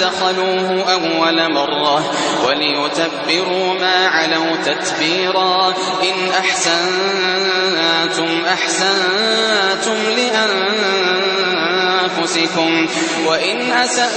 دخلوه أول مرة وليتبروا ما علوا تتبيرا إن أحسنتم أحسنتم لأنفسكم وإن أسأتم